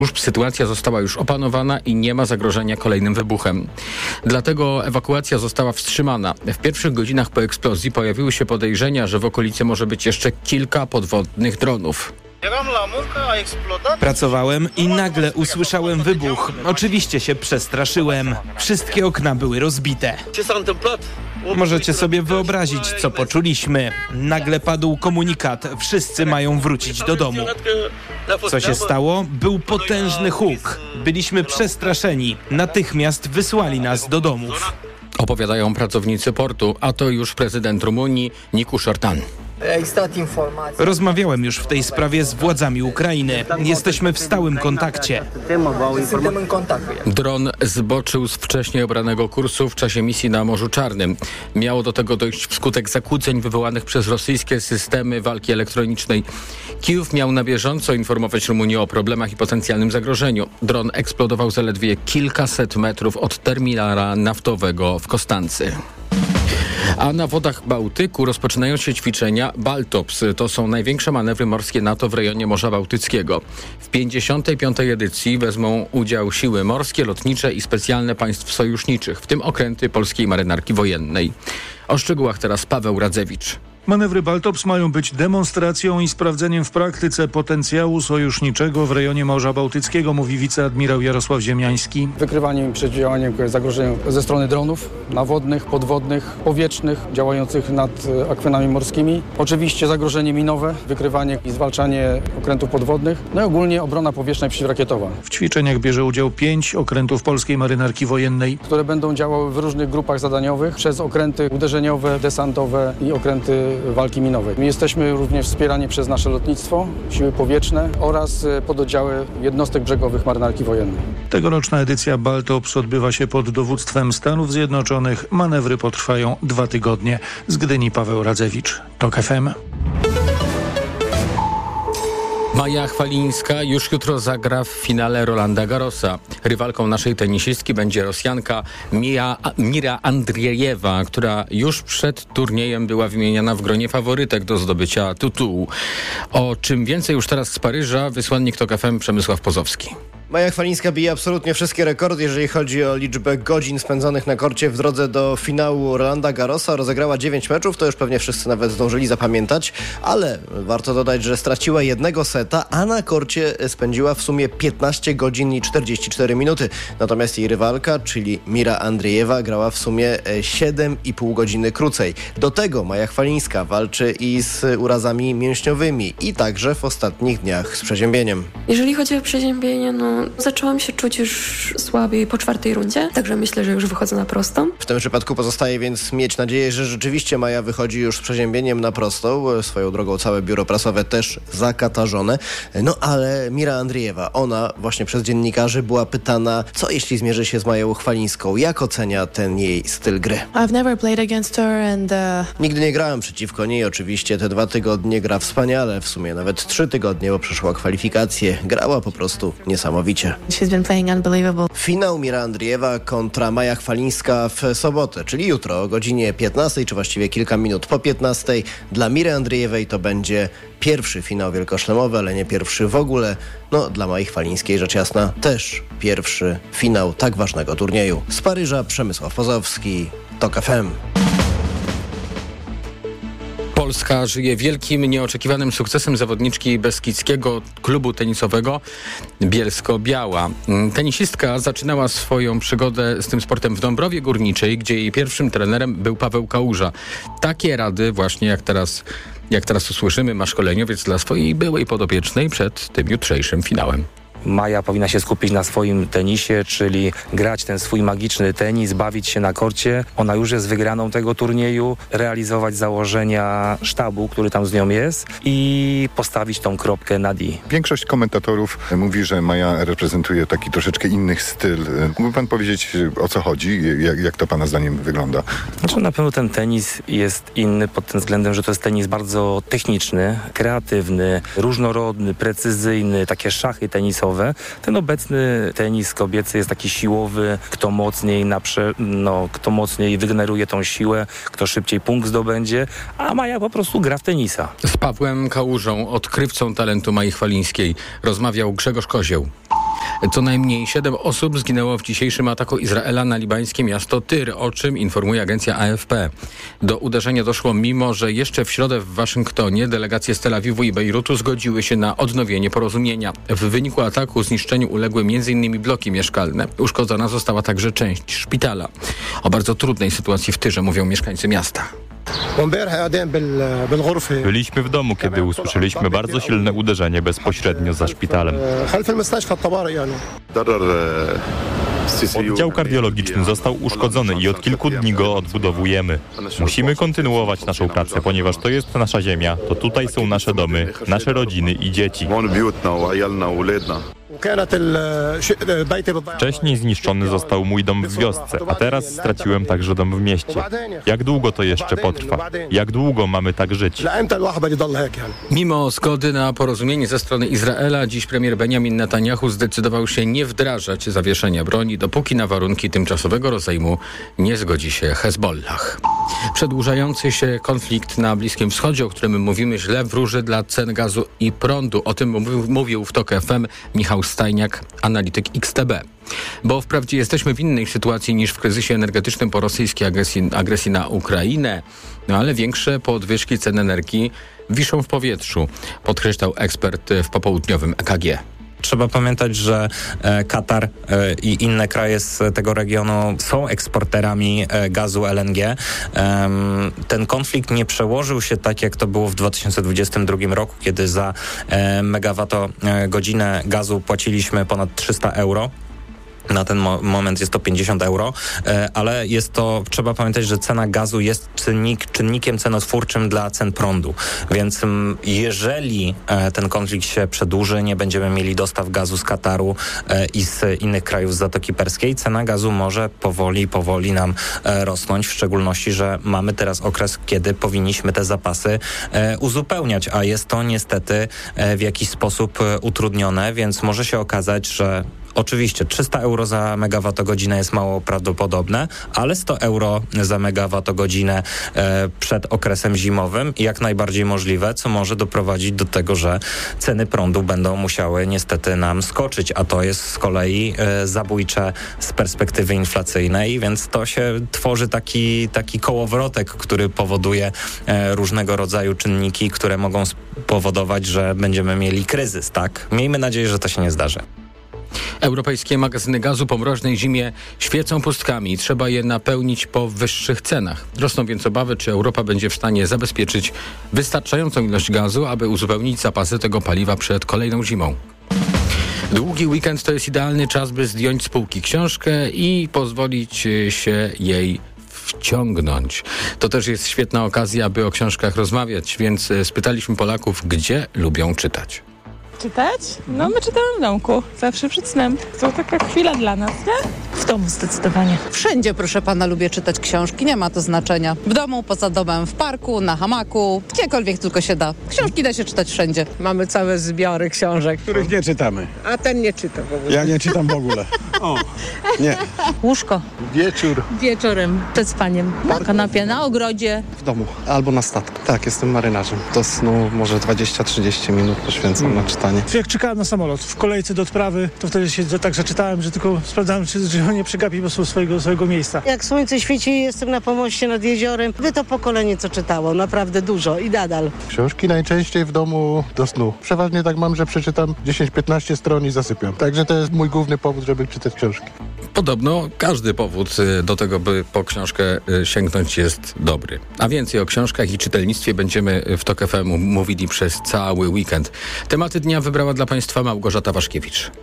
Sytuacja została już opanowana i nie ma zagrożenia kolejnym wybuchem. Dlatego ewakuacja została wstrzymana. W pierwszych godzinach po eksplozji pojawiły się podejrzenia, że w okolicy może być jeszcze kilka podwodnych dronów. Pracowałem i nagle usłyszałem wybuch. Oczywiście się przestraszyłem. Wszystkie okna były rozbite. Możecie sobie wyobrazić, co poczuliśmy. Nagle padł komunikat. Wszyscy mają wrócić do domu. Co się stało? Był potężny huk. Byliśmy przestraszeni. Natychmiast wysłali nas do domów. Opowiadają pracownicy portu, a to już prezydent Rumunii Nicu Șortan. Rozmawiałem już w tej sprawie z władzami Ukrainy. Jesteśmy w stałym kontakcie. Dron zboczył z wcześniej obranego kursu w czasie misji na Morzu Czarnym. Miało do tego dojść wskutek zakłóceń wywołanych przez rosyjskie systemy walki elektronicznej. Kijów miał na bieżąco informować Rumunię o problemach i potencjalnym zagrożeniu. Dron eksplodował zaledwie kilkaset metrów od terminala naftowego w Konstancy. A na wodach Bałtyku rozpoczynają się ćwiczenia Baltops. To są największe manewry morskie NATO w rejonie Morza Bałtyckiego. W 55. edycji wezmą udział siły morskie, lotnicze i specjalne państw sojuszniczych, w tym okręty polskiej marynarki wojennej. O szczegółach teraz Paweł Radzewicz. Manewry Baltops mają być demonstracją i sprawdzeniem w praktyce potencjału sojuszniczego w rejonie Morza Bałtyckiego, mówi wiceadmirał Jarosław Ziemiański. Wykrywaniem i przeciwdziałaniem zagrożeniu ze strony dronów nawodnych, podwodnych, powietrznych, działających nad akwenami morskimi. Oczywiście zagrożenie minowe, wykrywanie i zwalczanie okrętów podwodnych, no i ogólnie obrona powietrzna i przeciwrakietowa. W ćwiczeniach bierze udział 5 okrętów polskiej marynarki wojennej, które będą działały w różnych grupach zadaniowych przez okręty uderzeniowe, desantowe i okręty walki minowej. My jesteśmy również wspierani przez nasze lotnictwo, siły powietrzne oraz pododdziały jednostek brzegowych marynarki wojennej. Tegoroczna edycja Baltops odbywa się pod dowództwem Stanów Zjednoczonych. Manewry potrwają 2 tygodnie. Z Gdyni Paweł Radzewicz, TOK FM. Maja Chwalińska już jutro zagra w finale Rolanda Garrosa. Rywalką naszej tenisistki będzie Rosjanka Mira Andriejewa, która już przed turniejem była wymieniana w gronie faworytek do zdobycia tytułu. O czym więcej już teraz z Paryża wysłannik TOK FM Przemysław Pozowski. Maja Chwalińska bije absolutnie wszystkie rekordy, jeżeli chodzi o liczbę godzin spędzonych na korcie w drodze do finału Rolanda Garrosa. Rozegrała 9 meczów, to już pewnie wszyscy nawet zdążyli zapamiętać, ale warto dodać, że straciła jednego seta, a na korcie spędziła w sumie 15 godzin i 44 minuty. Natomiast jej rywalka, czyli Mira Andriejewa, grała w sumie 7,5 godziny krócej. Do tego Maja Chwalińska walczy i z urazami mięśniowymi i także w ostatnich dniach z przeziębieniem. Jeżeli chodzi o przeziębienie, zaczęłam się czuć już słabiej po 4. rundzie, także myślę, że już wychodzę na prostą. W tym przypadku pozostaje więc mieć nadzieję, że rzeczywiście Maja wychodzi już z przeziębieniem na prostą. Swoją drogą całe biuro prasowe też zakatarzone. No ale Mira Andriejewa, ona właśnie przez dziennikarzy była pytana, co jeśli zmierzy się z Mają Chwalińską, jak ocenia ten jej styl gry. Nigdy nie grałem przeciwko niej, oczywiście te 2 tygodnie gra wspaniale, w sumie nawet 3 tygodnie, bo przeszła kwalifikacje, grała po prostu niesamowicie. Finał Mira Andriejewa kontra Maja Chwalińska w sobotę, czyli jutro o godzinie 15, czy właściwie kilka minut po 15. Dla Miry Andriejewej to będzie pierwszy finał wielkoszlemowy, ale nie pierwszy w ogóle. No, dla Mai Chwalińskiej rzecz jasna też pierwszy finał tak ważnego turnieju. Z Paryża Przemysław Pozowski, TOK FM. Polska żyje wielkim, nieoczekiwanym sukcesem zawodniczki beskidzkiego klubu tenisowego Bielsko-Biała. Tenisistka zaczynała swoją przygodę z tym sportem w Dąbrowie Górniczej, gdzie jej pierwszym trenerem był Paweł Kałuża. Takie rady właśnie jak teraz usłyszymy, ma szkoleniowiec dla swojej byłej podopiecznej przed tym jutrzejszym finałem. Maja powinna się skupić na swoim tenisie, czyli grać ten swój magiczny tenis, bawić się na korcie. Ona już jest wygraną tego turnieju, realizować założenia sztabu, który tam z nią jest i postawić tą kropkę nad i. Większość komentatorów mówi, że Maja reprezentuje taki troszeczkę inny styl. Mógłby pan powiedzieć, o co chodzi? Jak to pana zdaniem wygląda? Znaczy, na pewno ten tenis jest inny pod tym względem, że to jest tenis bardzo techniczny, kreatywny, różnorodny, precyzyjny, takie szachy tenisowe. Ten obecny tenis kobiecy jest taki siłowy, kto mocniej wygeneruje tą siłę, kto szybciej punkt zdobędzie, a Maja po prostu gra w tenisa. Z Pawłem Kałużą, odkrywcą talentu Mai Chwalińskiej, rozmawiał Grzegorz Kozieł. Co najmniej 7 osób zginęło w dzisiejszym ataku Izraela na libańskie miasto Tyr, o czym informuje agencja AFP. Do uderzenia doszło mimo, że jeszcze w środę w Waszyngtonie delegacje z Tel Awiwu i Bejrutu zgodziły się na odnowienie porozumienia. W wyniku ataku zniszczeniu uległy m.in. bloki mieszkalne. Uszkodzona została także część szpitala. O bardzo trudnej sytuacji w Tyrze mówią mieszkańcy miasta. Byliśmy w domu, kiedy usłyszeliśmy bardzo silne uderzenie bezpośrednio za szpitalem. Oddział kardiologiczny został uszkodzony i od kilku dni go odbudowujemy. Musimy kontynuować naszą pracę, ponieważ to jest nasza ziemia, to tutaj są nasze domy, nasze rodziny i dzieci. Wcześniej zniszczony został mój dom w wiosce, a teraz straciłem także dom w mieście. Jak długo to jeszcze potrwa? Jak długo mamy tak żyć? Mimo zgody na porozumienie ze strony Izraela, dziś premier Benjamin Netanyahu zdecydował się nie wdrażać zawieszenia broni, dopóki na warunki tymczasowego rozejmu nie zgodzi się Hezbollah. Przedłużający się konflikt na Bliskim Wschodzie, o którym mówimy, źle wróży dla cen gazu i prądu. O tym mówił w TOK FM Michał Stajniak, analityk XTB. Bo wprawdzie jesteśmy w innej sytuacji niż w kryzysie energetycznym po rosyjskiej agresji na Ukrainę, ale większe podwyżki cen energii wiszą w powietrzu, podkreślał ekspert w popołudniowym EKG. Trzeba pamiętać, że Katar i inne kraje z tego regionu są eksporterami gazu LNG. Ten konflikt nie przełożył się tak, jak to było w 2022 roku, kiedy za megawattogodzinę gazu płaciliśmy ponad 300 euro. Na ten moment jest to 50 euro, ale trzeba pamiętać, że cena gazu jest czynnikiem cenotwórczym dla cen prądu. Więc jeżeli ten konflikt się przedłuży, nie będziemy mieli dostaw gazu z Kataru i z innych krajów z Zatoki Perskiej, cena gazu może powoli nam rosnąć, w szczególności, że mamy teraz okres, kiedy powinniśmy te zapasy uzupełniać, a jest to niestety w jakiś sposób utrudnione, więc może się okazać, że oczywiście 300 euro za megawattogodzinę jest mało prawdopodobne, ale 100 euro za megawattogodzinę przed okresem zimowym jak najbardziej możliwe, co może doprowadzić do tego, że ceny prądu będą musiały niestety nam skoczyć, a to jest z kolei zabójcze z perspektywy inflacyjnej, więc to się tworzy taki kołowrotek, który powoduje różnego rodzaju czynniki, które mogą spowodować, że będziemy mieli kryzys, tak? Miejmy nadzieję, że to się nie zdarzy. Europejskie magazyny gazu po mroźnej zimie świecą pustkami. Trzeba je napełnić po wyższych cenach. Rosną więc obawy, czy Europa będzie w stanie zabezpieczyć wystarczającą ilość gazu, aby uzupełnić zapasy tego paliwa przed kolejną zimą. Długi weekend to jest idealny czas, by zdjąć z półki książkę i pozwolić się jej wciągnąć. To też jest świetna okazja, aby o książkach rozmawiać, więc spytaliśmy Polaków, gdzie lubią czytać. Czytać? No my czytamy w domku, zawsze przed snem. To taka chwila dla nas, nie? W domu zdecydowanie. Wszędzie, proszę pana, lubię czytać książki, nie ma to znaczenia. W domu, poza domem, w parku, na hamaku, gdziekolwiek tylko się da. Książki da się czytać wszędzie. Mamy całe zbiory książek. Których nie czytamy. A ten nie czyta w ogóle. Ja nie czytam w ogóle. O, nie. Łóżko. Wieczór. Wieczorem, przed spaniem. Na kanapie, na ogrodzie. W domu albo na statku. Tak, jestem marynarzem. Do snu może 20-30 minut poświęcam na czytanie. Jak czekałem na samolot w kolejce do odprawy, to wtedy się tak zaczytałem, że tylko sprawdzałem, czy on nie przegapi po prostu swojego miejsca. Jak słońce świeci, jestem na pomoście nad jeziorem. Wy to pokolenie, co czytało, naprawdę dużo i nadal. Książki najczęściej w domu do snu. Przeważnie tak mam, że przeczytam 10-15 stron i zasypiam. Także to jest mój główny powód, żeby czytać książki. Podobno każdy powód do tego, by po książkę sięgnąć, jest dobry. A więcej o książkach i czytelnictwie będziemy w TOK FM mówili przez cały weekend. Tematy dnia wybrała dla Państwa Małgorzata Waszkiewicz.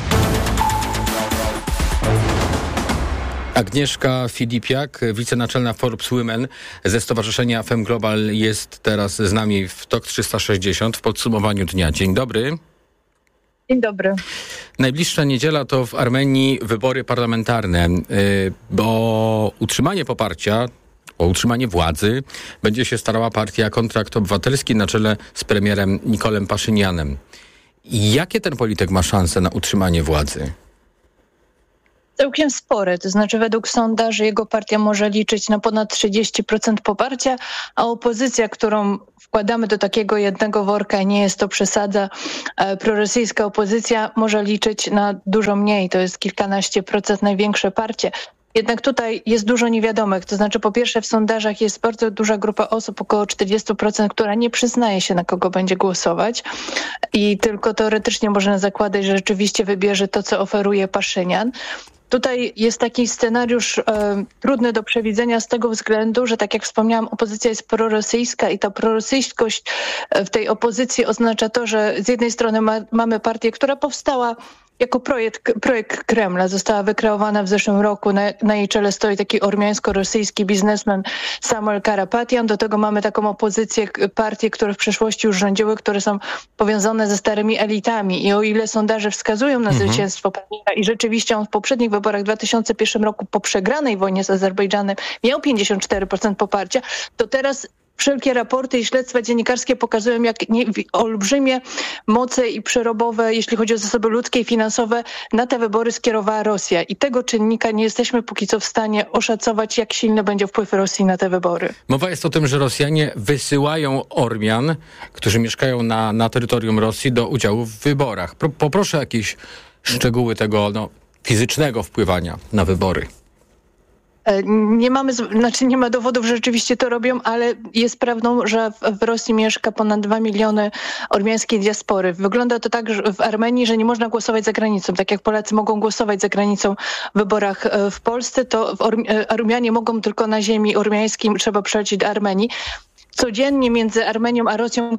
Agnieszka Filipiak, wicenaczelna Forbes Women ze Stowarzyszenia Fem Global, jest teraz z nami w TOK 360 w podsumowaniu dnia. Dzień dobry. Dzień dobry. Najbliższa niedziela to w Armenii wybory parlamentarne. O utrzymanie poparcia, o utrzymanie władzy będzie się starała partia Kontrakt Obywatelski na czele z premierem Nikolem Paszynianem. Jakie ten polityk ma szanse na utrzymanie władzy? całkiem spore. To znaczy według sondaży jego partia może liczyć na ponad 30% poparcia, a opozycja, którą wkładamy do takiego jednego worka, nie jest to przesada, prorosyjska opozycja może liczyć na dużo mniej. To jest kilkanaście procent, największe partie. Jednak tutaj jest dużo niewiadomych. To znaczy po pierwsze w sondażach jest bardzo duża grupa osób, około 40%, która nie przyznaje się, na kogo będzie głosować i tylko teoretycznie można zakładać, że rzeczywiście wybierze to, co oferuje Paszynian. Tutaj jest taki scenariusz trudny do przewidzenia z tego względu, że tak jak wspomniałam, opozycja jest prorosyjska i ta prorosyjskość w tej opozycji oznacza to, że z jednej strony mamy partię, która powstała jako projekt Kremla, została wykreowana w zeszłym roku. Na jej czele stoi taki ormiańsko-rosyjski biznesmen Samuel Karapatian. Do tego mamy taką opozycję, partie, które w przeszłości już rządziły, które są powiązane ze starymi elitami. I o ile sondaże wskazują na zwycięstwo Paszyniana i rzeczywiście on w poprzednich wyborach w 2001 roku po przegranej wojnie z Azerbejdżanem miał 54% poparcia, to teraz wszelkie raporty i śledztwa dziennikarskie pokazują, jak olbrzymie moce i przerobowe, jeśli chodzi o zasoby ludzkie i finansowe, na te wybory skierowała Rosja. I tego czynnika nie jesteśmy póki co w stanie oszacować, jak silny będzie wpływ Rosji na te wybory. Mowa jest o tym, że Rosjanie wysyłają Ormian, którzy mieszkają na terytorium Rosji, do udziału w wyborach. Poproszę jakieś szczegóły tego fizycznego wpływania na wybory. Nie ma dowodów, że rzeczywiście to robią, ale jest prawdą, że w Rosji mieszka ponad 2 miliony ormiańskiej diaspory. Wygląda to tak, że w Armenii, że nie można głosować za granicą. Tak jak Polacy mogą głosować za granicą w wyborach w Polsce, to Ormianie mogą tylko na ziemi ormiańskiej, trzeba przelecieć do Armenii. Codziennie między Armenią a Rosją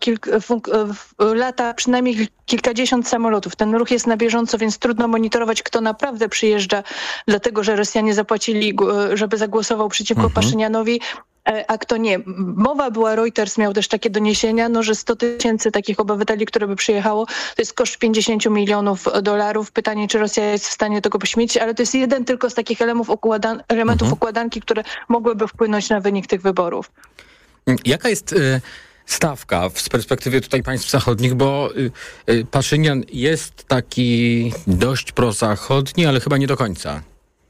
lata przynajmniej kilkadziesiąt samolotów. Ten ruch jest na bieżąco, więc trudno monitorować, kto naprawdę przyjeżdża, dlatego że Rosjanie zapłacili, żeby zagłosował przeciwko Paszynianowi, a kto nie. Mowa była, Reuters miał też takie doniesienia, że 100 000 takich obywateli, które by przyjechało, to jest koszt $50 milionów. Pytanie, czy Rosja jest w stanie tego poświęcić, ale to jest jeden tylko z takich elementów układanki, które mogłyby wpłynąć na wynik tych wyborów. Jaka jest stawka z perspektywy tutaj państw zachodnich, bo Paszynian jest taki dość prozachodni, ale chyba nie do końca.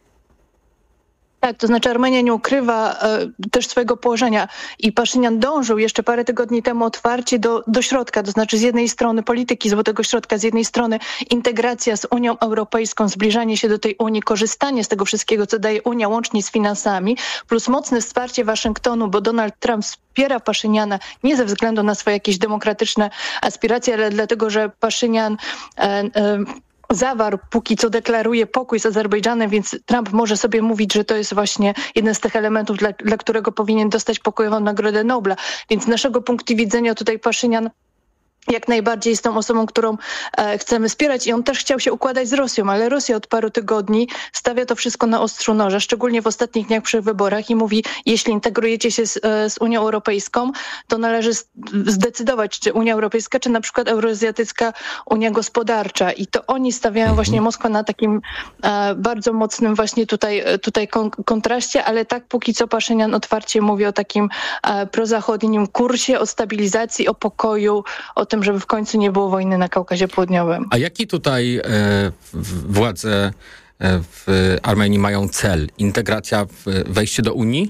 Tak, to znaczy Armenia nie ukrywa też swojego położenia i Paszynian dążył jeszcze parę tygodni temu otwarcie do środka, to znaczy z jednej strony polityki złotego środka, z jednej strony integracja z Unią Europejską, zbliżanie się do tej Unii, korzystanie z tego wszystkiego, co daje Unia łącznie z finansami, plus mocne wsparcie Waszyngtonu, bo Donald Trump wspiera Paszyniana nie ze względu na swoje jakieś demokratyczne aspiracje, ale dlatego, że Paszynian zawarł, póki co deklaruje pokój z Azerbejdżanem, więc Trump może sobie mówić, że to jest właśnie jeden z tych elementów, dla którego powinien dostać pokojową Nagrodę Nobla. Więc z naszego punktu widzenia tutaj Paszynian jak najbardziej jest tą osobą, którą chcemy wspierać i on też chciał się układać z Rosją, ale Rosja od paru tygodni stawia to wszystko na ostrzu noża, szczególnie w ostatnich dniach przy wyborach i mówi, jeśli integrujecie się z Unią Europejską, to należy zdecydować, czy Unia Europejska, czy na przykład Euroazjatycka Unia Gospodarcza i to oni stawiają właśnie Moskwę na takim bardzo mocnym właśnie tutaj kontraście, ale tak póki co Paszynian otwarcie mówi o takim prozachodnim kursie, o stabilizacji, o pokoju, o tym, żeby w końcu nie było wojny na Kaukazie Południowym. A jaki tutaj władze w Armenii mają cel? Integracja, wejście do Unii?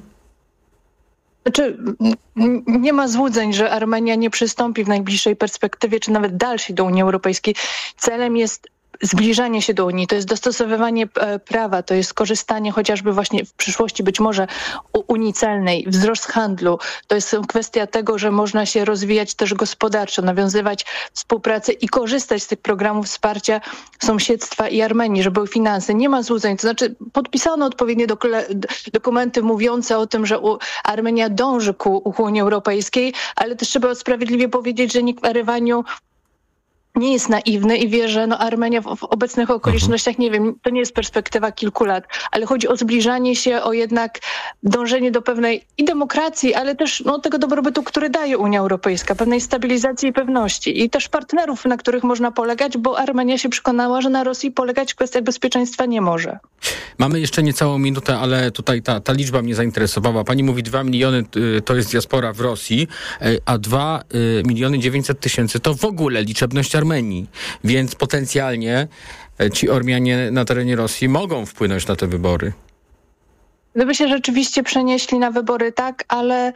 Znaczy, nie ma złudzeń, że Armenia nie przystąpi w najbliższej perspektywie, czy nawet dalszej do Unii Europejskiej. Celem jest zbliżanie się do Unii, to jest dostosowywanie prawa, to jest korzystanie chociażby właśnie w przyszłości być może Unii celnej, wzrost handlu. To jest kwestia tego, że można się rozwijać też gospodarczo, nawiązywać współpracę i korzystać z tych programów wsparcia sąsiedztwa i Armenii, żeby były finanse. Nie ma złudzeń, to znaczy podpisano odpowiednie dokumenty mówiące o tym, że Armenia dąży ku Unii Europejskiej, ale też trzeba sprawiedliwie powiedzieć, że nikt w Erywaniu nie jest naiwny i wie, że Armenia w obecnych okolicznościach, nie wiem, to nie jest perspektywa kilku lat, ale chodzi o zbliżanie się, o jednak dążenie do pewnej i demokracji, ale też tego dobrobytu, który daje Unia Europejska, pewnej stabilizacji i pewności i też partnerów, na których można polegać, bo Armenia się przekonała, że na Rosji polegać w kwestiach bezpieczeństwa nie może. Mamy jeszcze niecałą minutę, ale tutaj ta liczba mnie zainteresowała. Pani mówi 2 miliony to jest diaspora w Rosji, a 2 miliony 900 tysięcy to w ogóle liczebność Armenii. Więc potencjalnie ci Ormianie na terenie Rosji mogą wpłynąć na te wybory? Gdyby się rzeczywiście przenieśli na wybory, tak, ale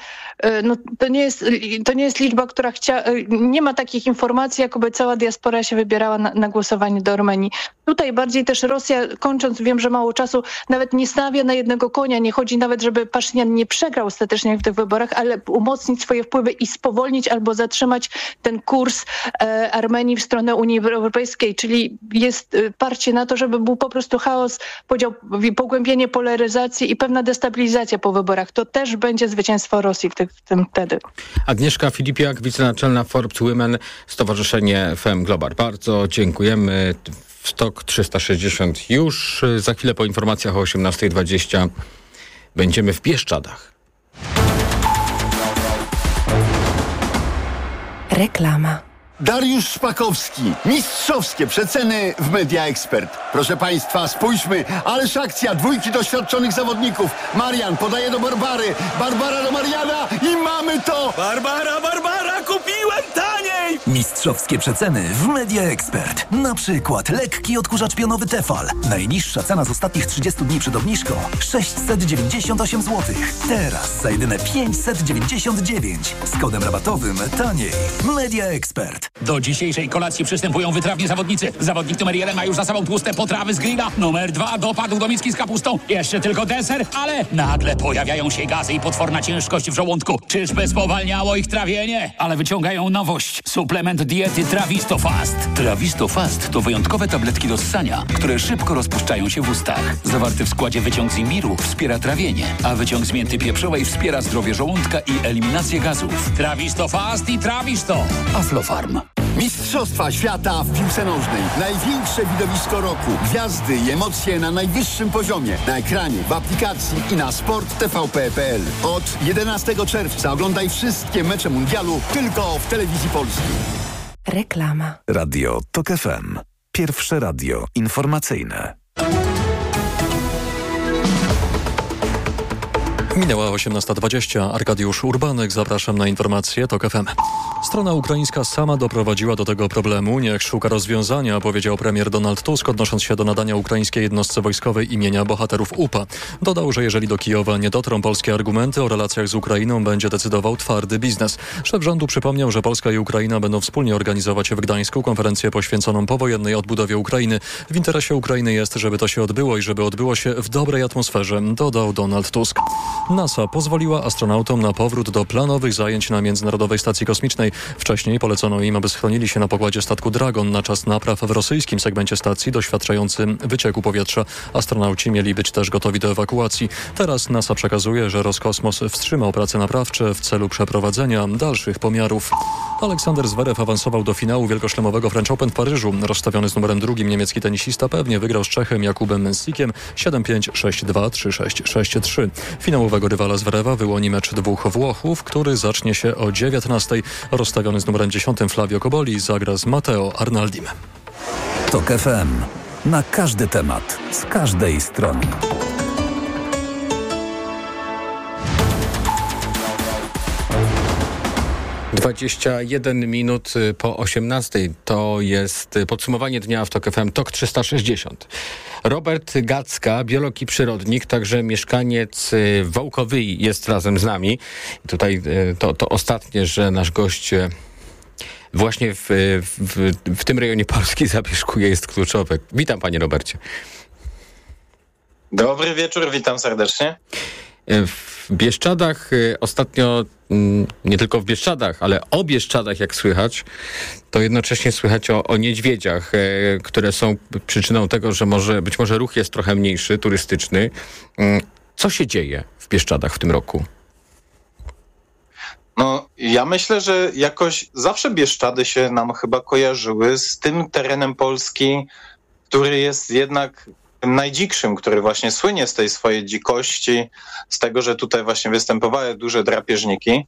to nie jest liczba, która nie ma takich informacji, jakoby cała diaspora się wybierała na głosowanie do Armenii. Tutaj bardziej też Rosja, kończąc, wiem, że mało czasu, nawet nie stawia na jednego konia, nie chodzi nawet, żeby Paszynian nie przegrał ostatecznie w tych wyborach, ale umocnić swoje wpływy i spowolnić albo zatrzymać ten kurs Armenii w stronę Unii Europejskiej, czyli jest parcie na to, żeby był po prostu chaos, podział, pogłębienie polaryzacji i pewna destabilizacja po wyborach. To też będzie zwycięstwo Rosji w tym wtedy. Agnieszka Filipiak, wicenaczelna Forbes Women, Stowarzyszenie Fem Global. Bardzo dziękujemy. TOK 360 już. Za chwilę po informacjach o 18:20 będziemy w Bieszczadach. Reklama. Dariusz Szpakowski. Mistrzowskie przeceny w Media Expert. Proszę Państwa, spójrzmy. Ależ akcja. 2 doświadczonych zawodników. Marian podaje do Barbary. Barbara do Mariana i mamy to! Barbara, kupiłem taniej! Mistrzowskie przeceny w Media Expert. Na przykład lekki odkurzacz pionowy Tefal. Najniższa cena z ostatnich 30 dni przed obniżką 698 zł. Teraz za jedyne 599. Z kodem rabatowym taniej. Media Expert. Do dzisiejszej kolacji przystępują wytrawni zawodnicy. Zawodnik numer 1 ma już za sobą tłuste potrawy z grilla. Numer 2 dopadł do miski z kapustą. Jeszcze tylko deser, ale nagle pojawiają się gazy i potworna ciężkość w żołądku. Czyżby spowalniało ich trawienie? Ale wyciągają nowość. Suplement diety Trawisto Fast. Trawisto Fast to wyjątkowe tabletki do ssania, które szybko rozpuszczają się w ustach. Zawarty w składzie wyciąg z imbiru wspiera trawienie, a wyciąg z mięty pieprzowej wspiera zdrowie żołądka i eliminację gazów. Trawisto Fast i Trawisto. Aflofarm. Mistrzostwa świata w piłce nożnej. Największe widowisko roku. Gwiazdy i emocje na najwyższym poziomie. Na ekranie, w aplikacji i na sporttvp.pl. Od 11 czerwca oglądaj wszystkie mecze mundialu tylko w Telewizji Polskiej. Reklama. Radio TOK FM. Pierwsze radio informacyjne. Minęła 18:20. Arkadiusz Urbanek, zapraszam na informacje TOK FM. Strona ukraińska sama doprowadziła do tego problemu. Niech szuka rozwiązania, powiedział premier Donald Tusk, odnosząc się do nadania ukraińskiej jednostce wojskowej imienia bohaterów UPA. Dodał, że jeżeli do Kijowa nie dotrą polskie argumenty o relacjach z Ukrainą, będzie decydował twardy biznes. Szef rządu przypomniał, że Polska i Ukraina będą wspólnie organizować w Gdańsku konferencję poświęconą powojennej odbudowie Ukrainy. W interesie Ukrainy jest, żeby to się odbyło i żeby odbyło się w dobrej atmosferze, dodał Donald Tusk. NASA pozwoliła astronautom na powrót do planowych zajęć na Międzynarodowej Stacji Kosmicznej. Wcześniej polecono im, aby schronili się na pokładzie statku Dragon na czas napraw w rosyjskim segmencie stacji doświadczającym wycieku powietrza. Astronauci mieli być też gotowi do ewakuacji. Teraz NASA przekazuje, że Roskosmos wstrzymał prace naprawcze w celu przeprowadzenia dalszych pomiarów. Aleksander Zverev awansował do finału wielkoszlemowego French Open w Paryżu. Rozstawiony z numerem 2 niemiecki tenisista pewnie wygrał z Czechem Jakubem Mensikiem 7-5, 6-2, 3-6, 6-3. Finałowego rywala Zvereva wyłoni mecz dwóch Włochów, który zacznie się o 19:00. Rozstawiony z numerem 10 Flavio Cobolli zagra z Matteo Arnaldim. TOK FM. Na każdy temat, z każdej strony. minut po 18:00 to jest podsumowanie dnia w TOK FM, TOK 360. Robert Gacka, biolog i przyrodnik, także mieszkaniec Wałkowyj, jest razem z nami. I tutaj to ostatnie, że nasz gość właśnie w tym rejonie Polski zamieszkuje, jest kluczowe. Witam, panie Robercie. Dobry wieczór, witam serdecznie. W Bieszczadach ostatnio, nie tylko w Bieszczadach, ale o Bieszczadach jak słychać, to jednocześnie słychać o niedźwiedziach, które są przyczyną tego, że być może ruch jest trochę mniejszy, turystyczny. Co się dzieje w Bieszczadach w tym roku? No, ja myślę, że jakoś zawsze Bieszczady się nam chyba kojarzyły z tym terenem Polski, który jest jednak najdzikszym, który właśnie słynie z tej swojej dzikości, z tego, że tutaj właśnie występowały duże drapieżniki.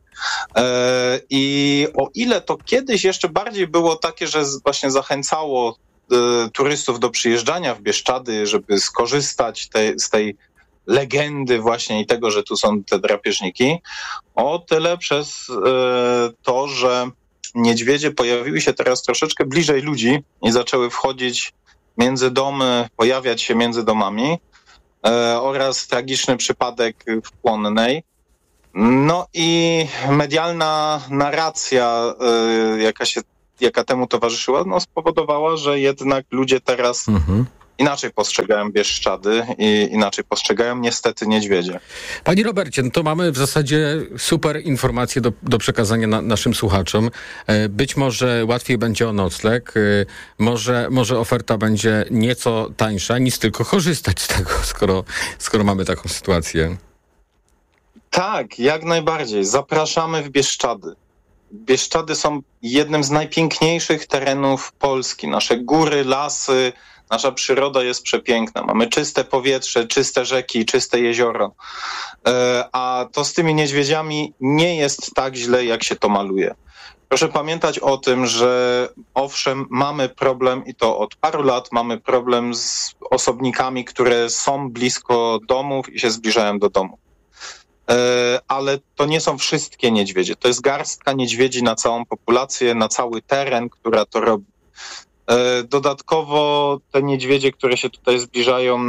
I o ile to kiedyś jeszcze bardziej było takie, że właśnie zachęcało turystów do przyjeżdżania w Bieszczady, żeby skorzystać z tej legendy właśnie i tego, że tu są te drapieżniki, o tyle przez to, że niedźwiedzie pojawiły się teraz troszeczkę bliżej ludzi i zaczęły wchodzić między domy, pojawiać się między domami oraz tragiczny przypadek w Płonnej. No i medialna narracja, jaka temu towarzyszyła, spowodowała, że jednak ludzie teraz inaczej postrzegają Bieszczady i inaczej postrzegają niestety niedźwiedzie. Panie Robercie, to mamy w zasadzie super informacje do przekazania naszym słuchaczom. Być może łatwiej będzie o nocleg, może oferta będzie nieco tańsza, nic tylko korzystać z tego, skoro mamy taką sytuację. Tak, jak najbardziej. Zapraszamy w Bieszczady. Bieszczady są jednym z najpiękniejszych terenów Polski. Nasze góry, lasy, nasza przyroda jest przepiękna. Mamy czyste powietrze, czyste rzeki, czyste jezioro. A to z tymi niedźwiedziami nie jest tak źle, jak się to maluje. Proszę pamiętać o tym, że owszem, mamy problem i to od paru lat mamy problem z osobnikami, które są blisko domów i się zbliżają do domu. Ale to nie są wszystkie niedźwiedzie. To jest garstka niedźwiedzi na całą populację, na cały teren, która to robi. Dodatkowo te niedźwiedzie, które się tutaj zbliżają,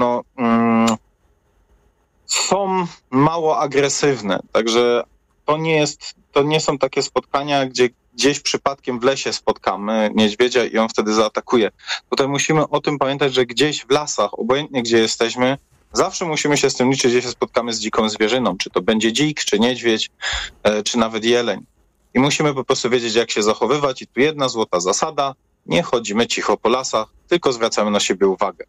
są mało agresywne. Także to nie są takie spotkania, gdzie gdzieś przypadkiem w lesie spotkamy niedźwiedzia i on wtedy zaatakuje. Tutaj musimy o tym pamiętać, że gdzieś w lasach, obojętnie gdzie jesteśmy, zawsze musimy się z tym liczyć, gdzie się spotkamy z dziką zwierzyną. Czy to będzie dzik, czy niedźwiedź, czy nawet jeleń. I musimy po prostu wiedzieć, jak się zachowywać. I tu jedna złota zasada. Nie chodzimy cicho po lasach, tylko zwracamy na siebie uwagę.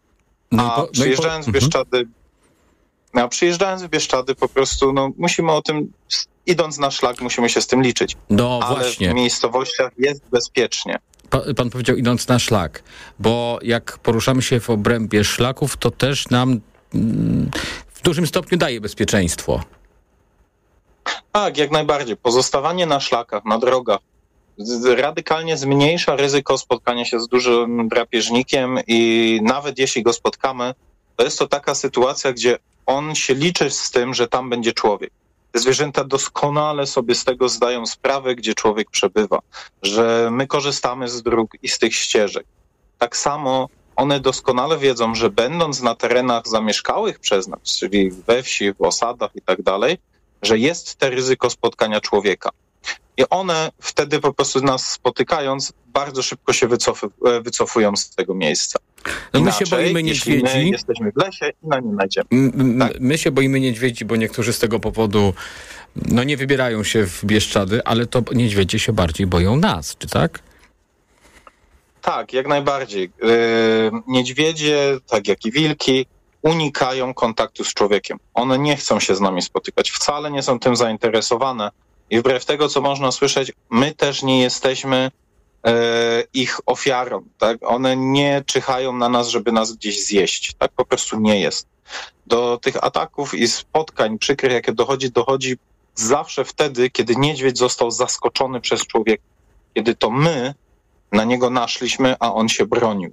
Przyjeżdżając w Bieszczady po prostu musimy o tym, idąc na szlak, musimy się z tym liczyć. Ale właśnie. W miejscowościach jest bezpiecznie. Pan powiedział idąc na szlak, bo jak poruszamy się w obrębie szlaków, to też nam w dużym stopniu daje bezpieczeństwo. Tak, jak najbardziej. Pozostawanie na szlakach, na drogach radykalnie zmniejsza ryzyko spotkania się z dużym drapieżnikiem i nawet jeśli go spotkamy, to jest to taka sytuacja, gdzie on się liczy z tym, że tam będzie człowiek. Te zwierzęta doskonale sobie z tego zdają sprawę, gdzie człowiek przebywa, że my korzystamy z dróg i z tych ścieżek. Tak samo one doskonale wiedzą, że będąc na terenach zamieszkałych przez nas, czyli we wsi, w osadach i tak dalej, że jest to ryzyko spotkania człowieka. I one wtedy po prostu nas spotykając bardzo szybko się wycofują z tego miejsca. My się boimy niedźwiedzi. My jesteśmy w lesie i na nie znajdziemy. My się boimy niedźwiedzi, bo niektórzy z tego powodu nie wybierają się w Bieszczady, ale to niedźwiedzie się bardziej boją nas, czy tak? Tak, jak najbardziej. Niedźwiedzie, tak jak i wilki, unikają kontaktu z człowiekiem. One nie chcą się z nami spotykać. Wcale nie są tym zainteresowane. I wbrew tego, co można słyszeć, my też nie jesteśmy ich ofiarą. Tak? One nie czyhają na nas, żeby nas gdzieś zjeść. Tak po prostu nie jest. Do tych ataków i spotkań przykrych, jakie dochodzi zawsze wtedy, kiedy niedźwiedź został zaskoczony przez człowieka. Kiedy to my na niego naszliśmy, a on się bronił.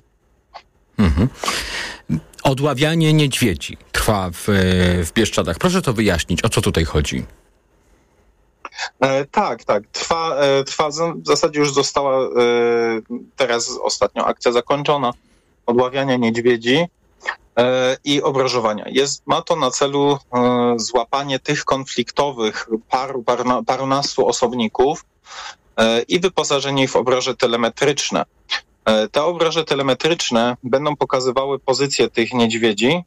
Odławianie niedźwiedzi trwa w Bieszczadach. Proszę to wyjaśnić, o co tutaj chodzi? Tak. Trwa, w zasadzie już została teraz ostatnio akcja zakończona odławiania niedźwiedzi i obrożowania. Ma to na celu złapanie tych konfliktowych parunastu osobników i wyposażenie ich w obroże telemetryczne. Te obroże telemetryczne będą pokazywały pozycję tych niedźwiedzi,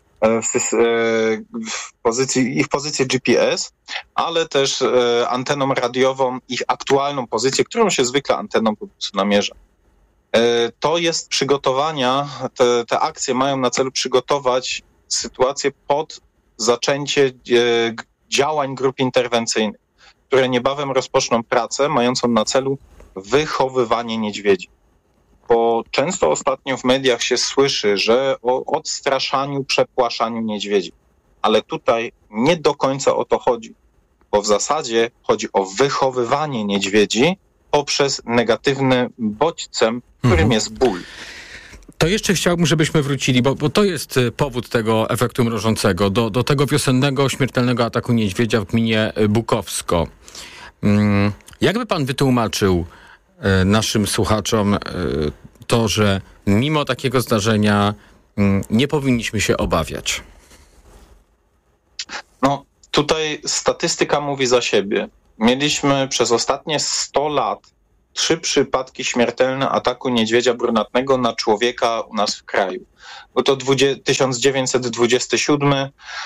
w pozycję GPS, ale też anteną radiową, ich aktualną pozycję, którą się zwykle anteną po prostu namierza. To jest przygotowania, te akcje mają na celu przygotować sytuację pod zaczęcie działań grup interwencyjnych, które niebawem rozpoczną pracę mającą na celu wychowywanie niedźwiedzi. Bo często ostatnio w mediach się słyszy, że o odstraszaniu, przepłaszaniu niedźwiedzi. Ale tutaj nie do końca o to chodzi. Bo w zasadzie chodzi o wychowywanie niedźwiedzi poprzez negatywny bodźcem, którym jest ból. To jeszcze chciałbym, żebyśmy wrócili, bo to jest powód tego efektu mrożącego, do tego wiosennego, śmiertelnego ataku niedźwiedzia w gminie Bukowsko. Jakby pan wytłumaczył naszym słuchaczom to, że mimo takiego zdarzenia nie powinniśmy się obawiać? No, tutaj statystyka mówi za siebie. Mieliśmy przez ostatnie 100 lat 3 przypadki śmiertelne ataku niedźwiedzia brunatnego na człowieka u nas w kraju. Był to 1927,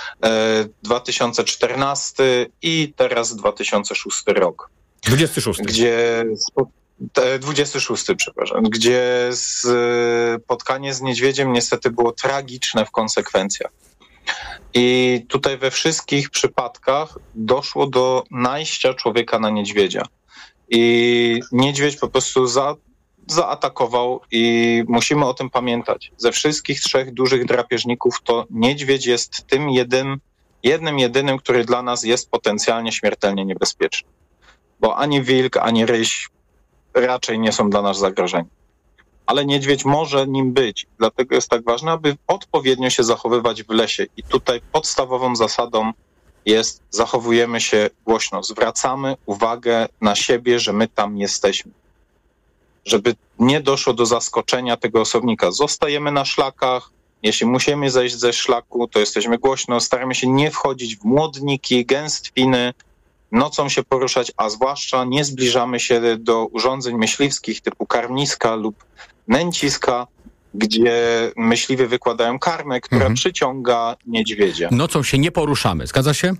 2014 i teraz 2006 rok. 26. Gdzie 26, przepraszam, gdzie spotkanie z niedźwiedziem niestety było tragiczne w konsekwencjach. I tutaj we wszystkich przypadkach doszło do najścia człowieka na niedźwiedzia. I niedźwiedź po prostu zaatakował i musimy o tym pamiętać. Ze wszystkich 3 dużych drapieżników to niedźwiedź jest tym jedynym, który dla nas jest potencjalnie śmiertelnie niebezpieczny. Bo ani wilk, ani ryś raczej nie są dla nas zagrożeniem. Ale niedźwiedź może nim być. Dlatego jest tak ważne, aby odpowiednio się zachowywać w lesie. I tutaj podstawową zasadą jest zachowujemy się głośno. Zwracamy uwagę na siebie, że my tam jesteśmy. Żeby nie doszło do zaskoczenia tego osobnika. Zostajemy na szlakach. Jeśli musimy zejść ze szlaku, to jesteśmy głośno. Staramy się nie wchodzić w młodniki, gęstwiny, nocą się poruszać, a zwłaszcza nie zbliżamy się do urządzeń myśliwskich typu karmniska lub nęciska, gdzie myśliwi wykładają karmę, która przyciąga niedźwiedzia. Nocą się nie poruszamy, zgadza się?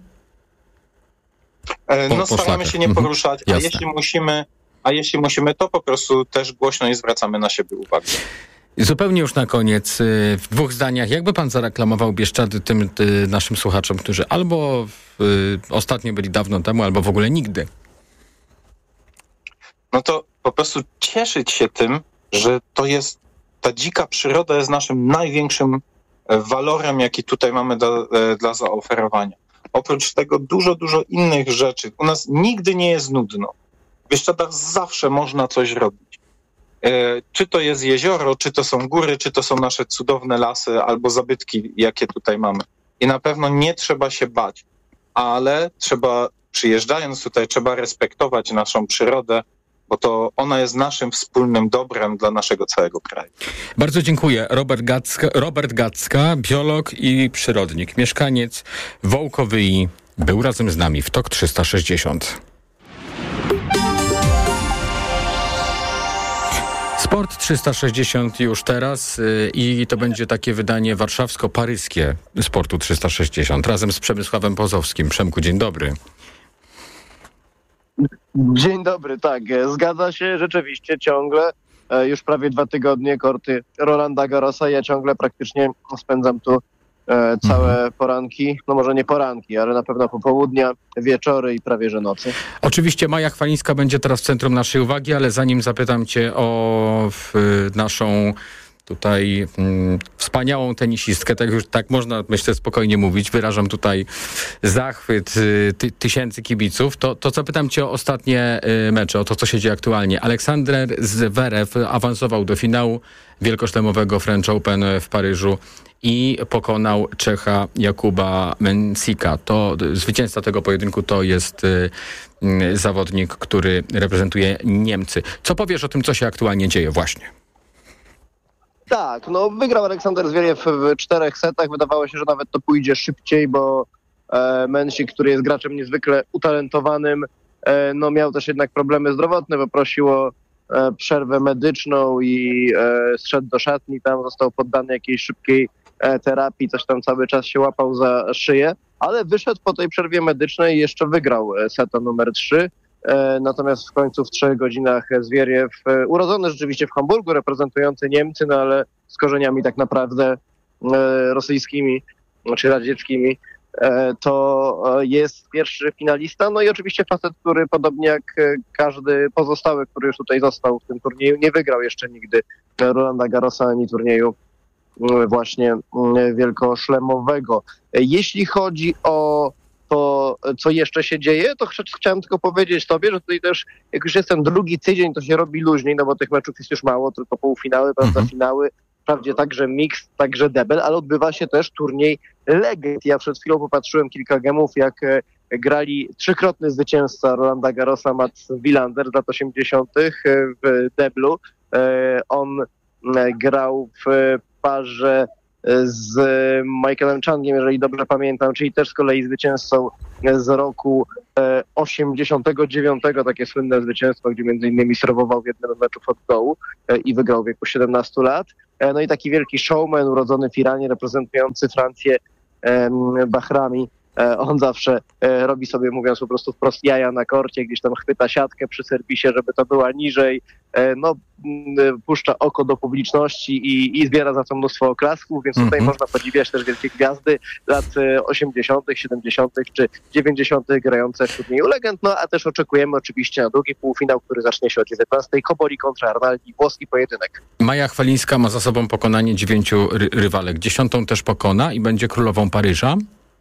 Staramy się nie poruszać, a jeśli musimy, to po prostu też głośno i zwracamy na siebie uwagę. Zupełnie już na koniec, w 2 zdaniach, jakby pan zareklamował Bieszczady tym naszym słuchaczom, którzy albo ostatnio byli dawno temu, albo w ogóle nigdy? No to po prostu cieszyć się tym, że ta dzika przyroda jest naszym największym walorem, jaki tutaj mamy dla zaoferowania. Oprócz tego dużo innych rzeczy. U nas nigdy nie jest nudno. W Bieszczadach zawsze można coś robić. Czy to jest jezioro, czy to są góry, czy to są nasze cudowne lasy albo zabytki, jakie tutaj mamy. I na pewno nie trzeba się bać, ale przyjeżdżając tutaj, trzeba respektować naszą przyrodę, bo to ona jest naszym wspólnym dobrem dla naszego całego kraju. Bardzo dziękuję. Robert Gacka, biolog i przyrodnik, mieszkaniec Wołkowyi, był razem z nami w TOK 360. Sport 360 już teraz i to będzie takie wydanie warszawsko-paryskie Sportu 360 razem z Przemysławem Pozowskim. Przemku, dzień dobry. Dzień dobry, tak, zgadza się, rzeczywiście ciągle, już prawie 2 tygodnie korty Rolanda Garrosa, ja ciągle praktycznie spędzam tu całe poranki, no może nie poranki, ale na pewno popołudnia, wieczory i prawie że nocy. Oczywiście Maja Chwalińska będzie teraz w centrum naszej uwagi, ale zanim zapytam cię o naszą tutaj wspaniałą tenisistkę, tak można, myślę, spokojnie mówić, wyrażam tutaj zachwyt tysięcy kibiców, to zapytam cię o ostatnie mecze, o to, co się dzieje aktualnie. Aleksander Zverev awansował do finału wielkoszlemowego French Open w Paryżu i pokonał Czecha Jakuba Mensika. To zwycięzca tego pojedynku to jest zawodnik, który reprezentuje Niemcy. Co powiesz o tym, co się aktualnie dzieje właśnie? Tak, no wygrał Aleksander Zverev w 4 setach. Wydawało się, że nawet to pójdzie szybciej, bo Mensik, który jest graczem niezwykle utalentowanym, no miał też jednak problemy zdrowotne, poprosił o przerwę medyczną i zszedł do szatni, tam został poddany jakiejś szybkiej terapii, coś tam cały czas się łapał za szyję, ale wyszedł po tej przerwie medycznej i jeszcze wygrał seta numer 3. Natomiast w końcu w 3 godzinach Zverev, urodzony rzeczywiście w Hamburgu, reprezentujący Niemcy, no ale z korzeniami tak naprawdę rosyjskimi czy radzieckimi, to jest pierwszy finalista. No i oczywiście facet, który podobnie jak każdy pozostały, który już tutaj został w tym turnieju, nie wygrał jeszcze nigdy Rolanda Garrosa ani turnieju właśnie wielkoszlemowego. Jeśli chodzi o to, co jeszcze się dzieje, to chciałem tylko powiedzieć tobie, że tutaj też, jak już jest ten 2 tydzień, to się robi luźniej, no bo tych meczów jest już mało, tylko półfinały, prawda, finały, wprawdzie także mix, także debel, ale odbywa się też turniej legend. Ja przed chwilą popatrzyłem kilka gemów, jak grali 3-krotny zwycięzca Rolanda Garrosa, Mats Wilander z lat 80. w deblu. On grał w parze z Michaelem Changiem, jeżeli dobrze pamiętam, czyli też z kolei zwycięzcą z roku 89, takie słynne zwycięstwo, gdzie między innymi serwował w jednym z meczów od dołu i wygrał w wieku 17 lat. No i taki wielki showman urodzony w Iranie, reprezentujący Francję, Bahrami. On zawsze robi sobie, mówiąc po prostu wprost, jaja na korcie, gdzieś tam chwyta siatkę przy serwisie, żeby to była niżej, puszcza oko do publiczności i zbiera za to mnóstwo oklasków, więc tutaj można podziwiać też wielkie gwiazdy lat 80., 70. czy 90. grające w turnieju legend, a też oczekujemy oczywiście na drugi półfinał, który zacznie się o 19:00, Koboli kontra Arnaldi, włoski pojedynek. Maja Chwalińska ma za sobą pokonanie 9 rywalek. 10. też pokona i będzie królową Paryża?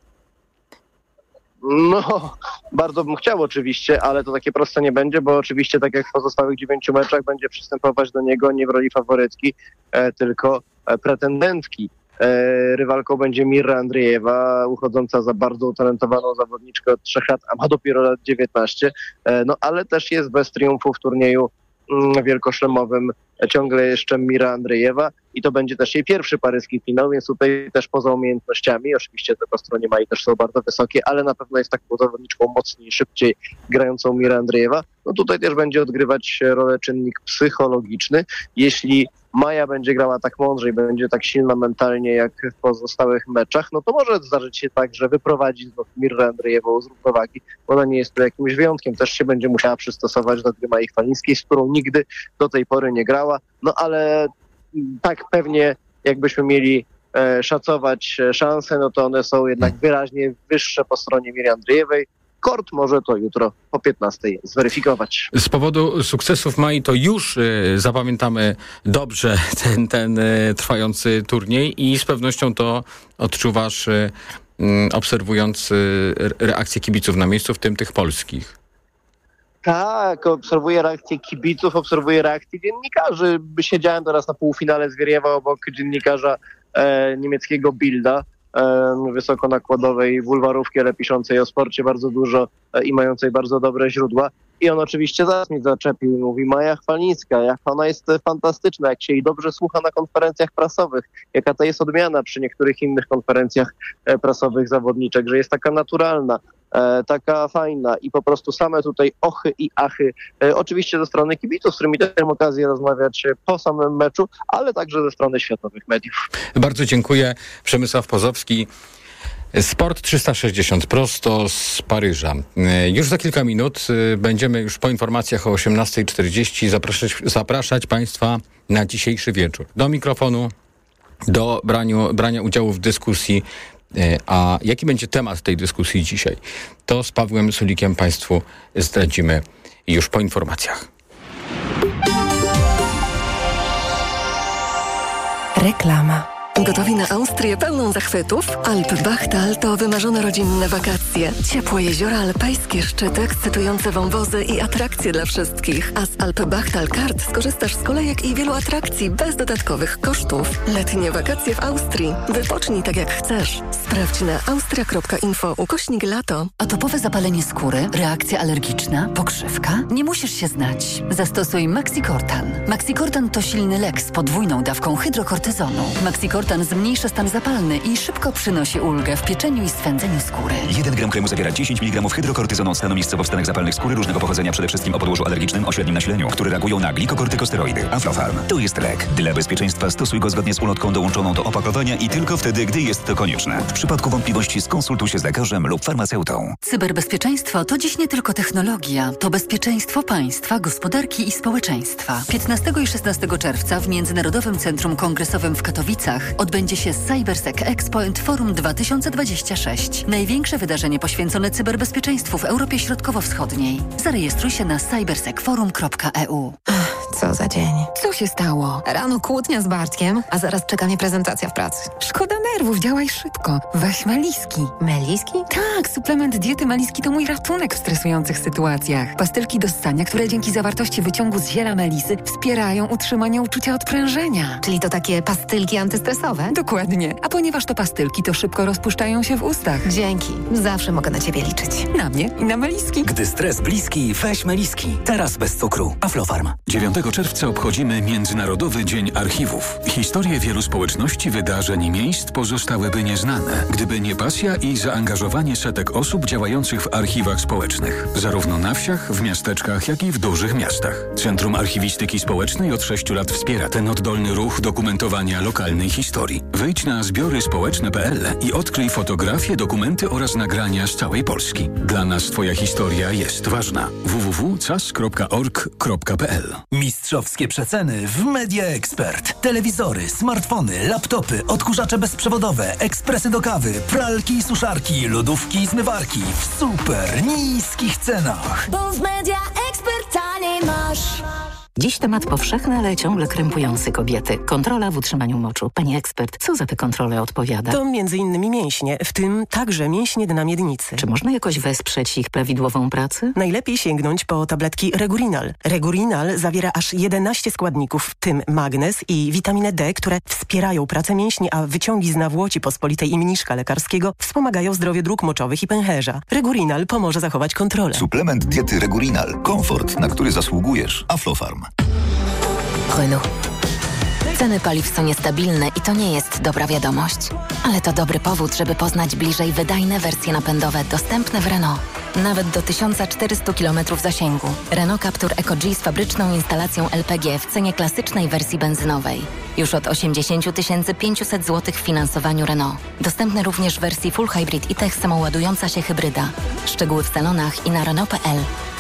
No, bardzo bym chciał oczywiście, ale to takie proste nie będzie, bo oczywiście tak jak w pozostałych 9 meczach będzie przystępować do niego nie w roli faworytki, tylko pretendentki. Rywalką będzie Mirra Andriejewa, uchodząca za bardzo utalentowaną zawodniczkę od 3 lat, a ma dopiero lat 19, ale też jest bez triumfu w turnieju wielkoszlemowym ciągle jeszcze Mirra Andriejewa i to będzie też jej pierwszy paryski finał, więc tutaj też poza umiejętnościami, oczywiście te po stronie Mai też są bardzo wysokie, ale na pewno jest taką zawodniczką mocniej, szybciej grającą Mirra Andriejewa. No tutaj też będzie odgrywać rolę czynnik psychologiczny. Jeśli Maja będzie grała tak mądrze i będzie tak silna mentalnie jak w pozostałych meczach, no to może zdarzyć się tak, że wyprowadzi znów Mirrę Andrejewą z równowagi. Ona nie jest tu jakimś wyjątkiem, też się będzie musiała przystosować do gry Mai Chwalińskiej, z którą nigdy do tej pory nie grała. No ale tak pewnie jakbyśmy mieli szacować szanse, no to one są jednak wyraźnie wyższe po stronie Miry Andriejewej. Kort może to jutro po 15:00 zweryfikować. Z powodu sukcesów Mai to już zapamiętamy dobrze ten trwający turniej i z pewnością to odczuwasz obserwując reakcje kibiców na miejscu, w tym tych polskich. Tak, obserwuję reakcje kibiców, obserwuję reakcje dziennikarzy. Siedziałem teraz na półfinale Zwieriewa obok dziennikarza niemieckiego Bilda, wysokonakładowej bulwarówki, ale piszącej o sporcie bardzo dużo i mającej bardzo dobre źródła. I on oczywiście zaraz mnie zaczepił i mówi: Maja Chwalińska, jak ona jest fantastyczna, jak się jej dobrze słucha na konferencjach prasowych, jaka to jest odmiana przy niektórych innych konferencjach prasowych zawodniczek, że jest taka naturalna, taka fajna i po prostu same tutaj ochy i achy, oczywiście ze strony kibiców, z którymi też miałem okazję rozmawiać po samym meczu, ale także ze strony światowych mediów. Bardzo dziękuję. Przemysław Pozowski, Sport 360 prosto z Paryża. Już za kilka minut będziemy już po informacjach o 18:40 zapraszać Państwa na dzisiejszy wieczór. Do mikrofonu, do brania udziału w dyskusji. A jaki będzie temat tej dyskusji dzisiaj? To z Pawłem Sulikiem Państwu zdradzimy już po informacjach. Reklama. Gotowi na Austrię pełną zachwytów? Alpbachtal to wymarzone rodzinne wakacje. Ciepłe jeziora alpejskie, szczyty, ekscytujące wąwozy i atrakcje dla wszystkich. A z Alpbachtal Kart skorzystasz z kolejek i wielu atrakcji bez dodatkowych kosztów. Letnie wakacje w Austrii. Wypocznij tak jak chcesz. Sprawdź na austria.info/lato. Atopowe zapalenie skóry, reakcja alergiczna, pokrzywka? Nie musisz się znać. Zastosuj Maxikortan. Maxikortan to silny lek z podwójną dawką hydrokortyzonu. Maxikortan zmniejsza stan zapalny i szybko przynosi ulgę w pieczeniu i swędzeniu skóry. 1 gram kremu zawiera 10 mg hydrokortyzonu od stanu miejscowo w stanach zapalnych skóry różnego pochodzenia, przede wszystkim o podłożu alergicznym o średnim nasileniu, które reagują na glikokortykosteroidy. Aflofarm to jest lek. Dla bezpieczeństwa stosuj go zgodnie z ulotką dołączoną do opakowania i tylko wtedy, gdy jest to konieczne. W przypadku wątpliwości skonsultuj się z lekarzem lub farmaceutą. Cyberbezpieczeństwo to dziś nie tylko technologia, to bezpieczeństwo państwa, gospodarki i społeczeństwa. 15 i 16 czerwca w Międzynarodowym Centrum Kongresowym w Katowicach odbędzie się CyberSec Expo & Forum 2026. Największe wydarzenie poświęcone cyberbezpieczeństwu w Europie Środkowo-Wschodniej. Zarejestruj się na cybersecforum.eu. Co za dzień. Co się stało? Rano kłótnia z Bartkiem, a zaraz czeka mnie prezentacja w pracy. Szkoda nerwów, działaj szybko. Weź Meliski. Meliski? Tak, suplement diety Meliski to mój ratunek w stresujących sytuacjach. Pastylki do ssania, które dzięki zawartości wyciągu z ziela melisy wspierają utrzymanie uczucia odprężenia. Czyli to takie pastylki antystresowe? Dokładnie. A ponieważ to pastylki, to szybko rozpuszczają się w ustach. Dzięki. Zawsze mogę na ciebie liczyć. Na mnie i na Meliski. Gdy stres bliski, weź Meliski. Teraz bez cukru. Aflofarm. 9 czerwca obchodzimy Międzynarodowy Dzień Archiwów. Historie wielu społeczności, wydarzeń i miejsc pozostałyby nieznane, gdyby nie pasja i zaangażowanie setek osób działających w archiwach społecznych. Zarówno na wsiach, w miasteczkach, jak i w dużych miastach. Centrum Archiwistyki Społecznej od 6 lat wspiera ten oddolny ruch dokumentowania lokalnej historii. Wejdź na zbioryspołeczne.pl i odkryj fotografie, dokumenty oraz nagrania z całej Polski. Dla nas Twoja historia jest ważna. www.cas.org.pl. Mistrzowskie przeceny w Media Expert. Telewizory, smartfony, laptopy, odkurzacze bezprzewodowe, ekspresy do kawy, pralki i suszarki, lodówki i zmywarki w super niskich cenach. Bo w Media Expert taniej masz. Dziś temat powszechny, ale ciągle krępujący kobiety. Kontrola w utrzymaniu moczu. Pani ekspert, co za tę kontrolę odpowiada? To m.in. mięśnie, w tym także mięśnie dna miednicy. Czy można jakoś wesprzeć ich prawidłową pracę? Najlepiej sięgnąć po tabletki Regurinal. Regurinal zawiera aż 11 składników, w tym magnez i witaminę D, które wspierają pracę mięśni, a wyciągi z nawłoci pospolitej i mniszka lekarskiego wspomagają zdrowie dróg moczowych i pęcherza. Regurinal pomoże zachować kontrolę. Suplement diety Regurinal. Komfort, na który zasługujesz. Aflofarm. Renault. Ceny paliw są niestabilne i to nie jest dobra wiadomość. Ale to dobry powód, żeby poznać bliżej wydajne wersje napędowe dostępne w Renault. Nawet do 1400 km zasięgu. Renault Captur Eco-G z fabryczną instalacją LPG w cenie klasycznej wersji benzynowej. Już od 80 500 zł w finansowaniu Renault. Dostępny również w wersji Full Hybrid i Tech samoładująca się hybryda. Szczegóły w salonach i na Renault.pl.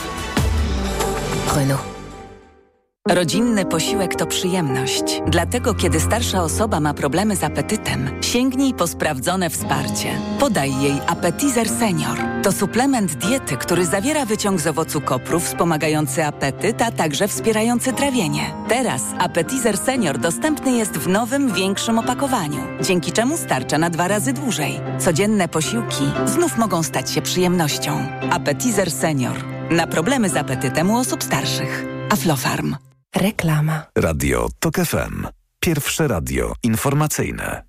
Renault. Rodzinny posiłek to przyjemność. Dlatego, kiedy starsza osoba ma problemy z apetytem, sięgnij po sprawdzone wsparcie. Podaj jej Appetizer Senior. To suplement diety, który zawiera wyciąg z owocu kopru wspomagający apetyt, a także wspierający trawienie. Teraz Appetizer Senior dostępny jest w nowym, większym opakowaniu, dzięki czemu starcza na 2 razy dłużej. Codzienne posiłki znów mogą stać się przyjemnością. Appetizer Senior. Na problemy z apetytem u osób starszych. Aflofarm. Reklama. Radio TOK FM. Pierwsze radio informacyjne.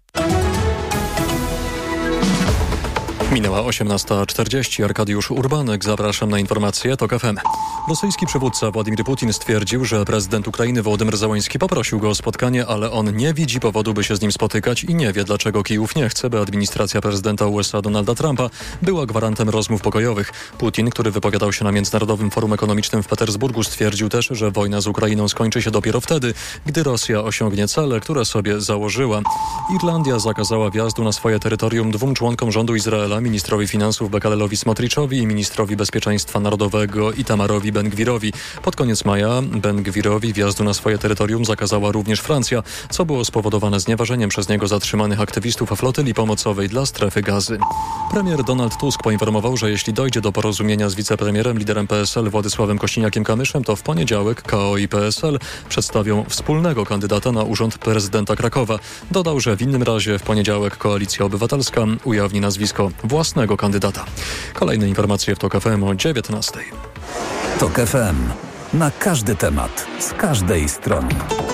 Minęła 18:40. Arkadiusz Urbanek. Zapraszam na informacje TOK FM. Rosyjski przywódca Władimir Putin stwierdził, że prezydent Ukrainy Wołodymyr Zełański poprosił go o spotkanie, ale on nie widzi powodu, by się z nim spotykać i nie wie, dlaczego Kijów nie chce, by administracja prezydenta USA Donalda Trumpa była gwarantem rozmów pokojowych. Putin, który wypowiadał się na Międzynarodowym Forum Ekonomicznym w Petersburgu, stwierdził też, że wojna z Ukrainą skończy się dopiero wtedy, gdy Rosja osiągnie cele, które sobie założyła. Irlandia zakazała wjazdu na swoje terytorium 2 członkom rządu Izraela, ministrowi finansów Bekalelowi Smotriczowi i ministrowi bezpieczeństwa narodowego Itamarowi Ben-Gvirowi. Pod koniec maja Ben-Gvirowi wjazdu na swoje terytorium zakazała również Francja, co było spowodowane znieważeniem przez niego zatrzymanych aktywistów flotyli pomocowej dla strefy Gazy. Premier Donald Tusk poinformował, że jeśli dojdzie do porozumienia z wicepremierem, liderem PSL Władysławem Kośniakiem-Kamyszem, to w poniedziałek KO i PSL przedstawią wspólnego kandydata na urząd prezydenta Krakowa. Dodał, że w innym razie w poniedziałek Koalicja Obywatelska ujawni nazwisko własnego kandydata. Kolejne informacje w TOK FM o 19:00. TOK FM. Na każdy temat, z każdej strony.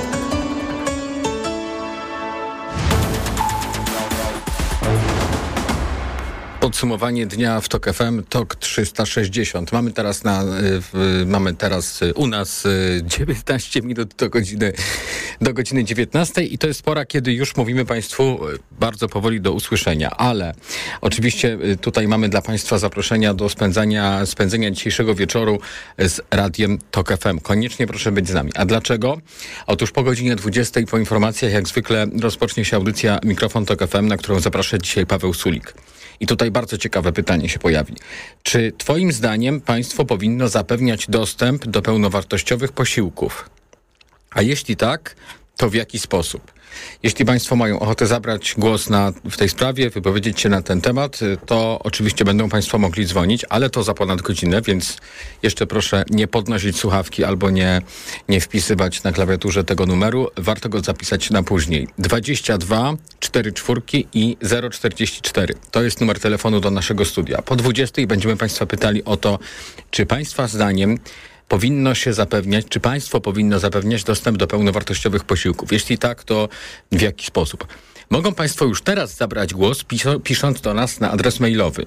Podsumowanie dnia w TOK FM, TOK 360. Mamy teraz u nas 19 minut do godziny 19 i to jest pora, kiedy już mówimy Państwu bardzo powoli do usłyszenia, ale oczywiście tutaj mamy dla Państwa zaproszenia do spędzenia dzisiejszego wieczoru z Radiem TOK FM. Koniecznie proszę być z nami. A dlaczego? Otóż po godzinie 20 po informacjach jak zwykle rozpocznie się audycja Mikrofon TOK FM, na którą zaprasza dzisiaj Paweł Sulik. I tutaj bardzo ciekawe pytanie się pojawi. Czy Twoim zdaniem państwo powinno zapewniać dostęp do pełnowartościowych posiłków? A jeśli tak, to w jaki sposób? Jeśli Państwo mają ochotę zabrać głos w tej sprawie, wypowiedzieć się na ten temat, to oczywiście będą Państwo mogli dzwonić, ale to za ponad godzinę, więc jeszcze proszę nie podnosić słuchawki albo nie wpisywać na klawiaturze tego numeru. Warto go zapisać na później. 22 44 i 044. To jest numer telefonu do naszego studia. Po 20 będziemy Państwa pytali o to, czy Państwa zdaniem czy państwo powinno zapewniać dostęp do pełnowartościowych posiłków? Jeśli tak, to w jaki sposób? Mogą Państwo już teraz zabrać głos, pisząc do nas na adres mailowy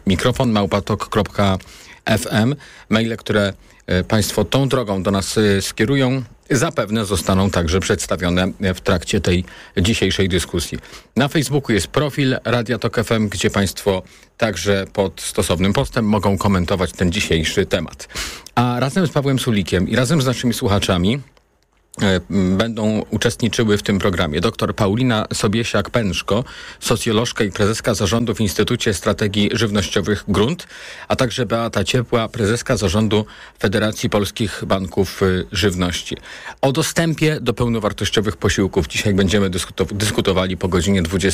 mikrofon@tok.fm. Maile, które Państwo tą drogą do nas skierują, zapewne zostaną także przedstawione w trakcie tej dzisiejszej dyskusji. Na Facebooku jest profil Radia Tok FM, gdzie Państwo także pod stosownym postem mogą komentować ten dzisiejszy temat. A razem z Pawłem Sulikiem i razem z naszymi słuchaczami będą uczestniczyły w tym programie dr Paulina Sobiesiak-Pęczko, socjolożka i prezeska zarządu w Instytucie Strategii Żywnościowych Grunt, a także Beata Ciepła, prezeska zarządu Federacji Polskich Banków Żywności. O dostępie do pełnowartościowych posiłków dzisiaj będziemy dyskutowali po godzinie 20.